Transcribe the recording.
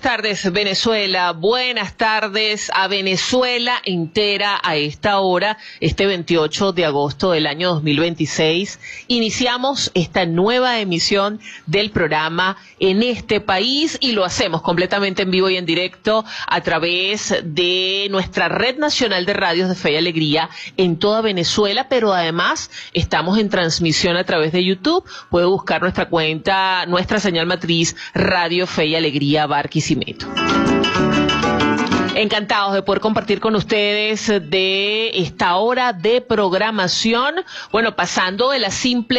tardes, Venezuela. Buenas tardes a Venezuela entera a esta hora, este 28 de agosto del año 2026. Iniciamos esta nueva emisión del programa En este país y lo hacemos completamente en vivo y en directo a través de nuestra red nacional de radios de Fe y Alegría en toda Venezuela, pero además estamos en transmisión a través de YouTube. Puede buscar nuestra cuenta, nuestra señal matriz Radio Fe y Alegría Barquisimeto. Encantados de poder compartir con ustedes de esta hora de programación, bueno, pasando de la simple